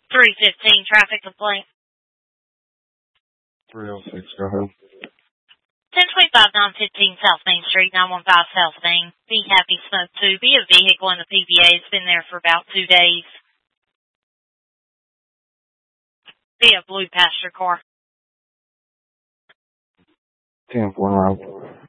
315 traffic complaint. 306, go ahead. 1025 915 South Main Street, 915 South Main. Be Happy Smoke 2. Be a vehicle in the PBA. It's been there for about 2 days. Be a blue passenger car. 10-4 route.